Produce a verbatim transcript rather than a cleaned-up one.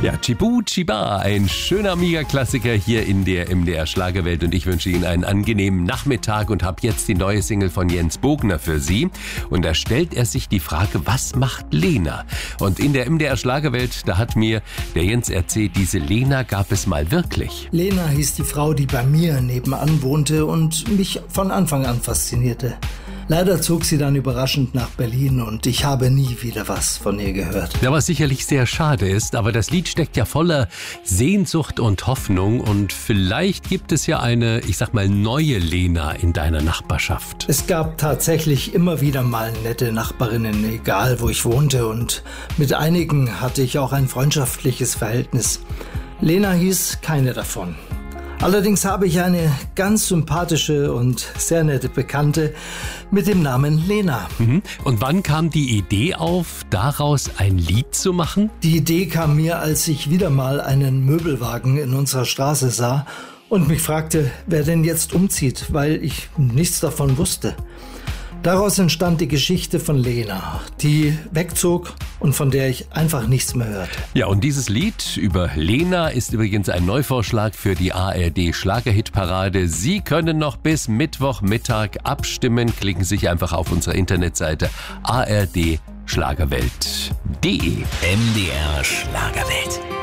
Ja, Chibu Chiba, ein schöner Amiga-Klassiker hier in der M D R Schlagerwelt und ich wünsche Ihnen einen angenehmen Nachmittag und habe jetzt die neue Single von Jens Bogner für Sie. Und da stellt er sich die Frage, was macht Lena? Und in der M D R Schlagerwelt, da hat mir der Jens erzählt, diese Lena gab es mal wirklich. Lena hieß die Frau, die bei mir nebenan wohnte und mich von Anfang an faszinierte. Leider zog sie dann überraschend nach Berlin und ich habe nie wieder was von ihr gehört. Ja, was sicherlich sehr schade ist, aber das Lied steckt ja voller Sehnsucht und Hoffnung und vielleicht gibt es ja eine, ich sag mal, neue Lena in deiner Nachbarschaft. Es gab tatsächlich immer wieder mal nette Nachbarinnen, egal wo ich wohnte, und mit einigen hatte ich auch ein freundschaftliches Verhältnis. Lena hieß keine davon. Allerdings habe ich eine ganz sympathische und sehr nette Bekannte mit dem Namen Lena. Mhm. Und wann kam die Idee auf, daraus ein Lied zu machen? Die Idee kam mir, als ich wieder mal einen Möbelwagen in unserer Straße sah und mich fragte, wer denn jetzt umzieht, weil ich nichts davon wusste. Daraus entstand die Geschichte von Lena, die wegzog und von der ich einfach nichts mehr hörte. Ja, und dieses Lied über Lena ist übrigens ein Neuvorschlag für die A R D Schlagerhitparade. Sie können noch bis Mittwochmittag abstimmen. Klicken Sie sich einfach auf unsere Internetseite a r d schlagerwelt punkt d e. M D R Schlagerwelt.